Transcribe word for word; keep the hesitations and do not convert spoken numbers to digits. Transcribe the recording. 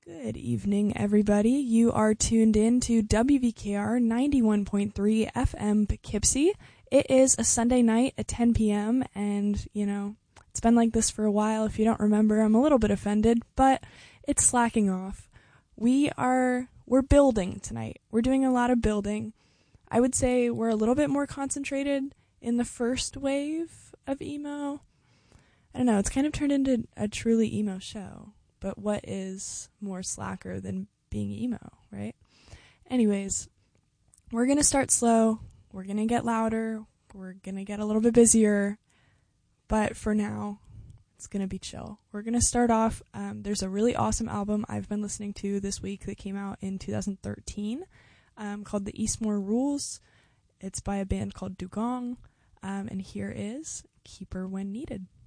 Good evening, everybody. You are tuned in to W V K R ninety-one point three F M Poughkeepsie. It is a Sunday night at ten p.m. and, you know, it's been like this for a while. If you don't remember, I'm a little bit offended, but it's slacking off. We are, we're building tonight. We're doing a lot of building. I would say we're a little bit more concentrated in the first wave of emo. I don't know, it's kind of turned into a truly emo show. But what is more slacker than being emo, right? Anyways, we're going to start slow. We're going to get louder. We're going to get a little bit busier. But for now, it's going to be chill. We're going to start off. Um, there's a really awesome album I've been listening to this week that came out in two thousand thirteen um, called The Eastmore Rules. It's by a band called Dugong. Um, and here is Keeper When Needed.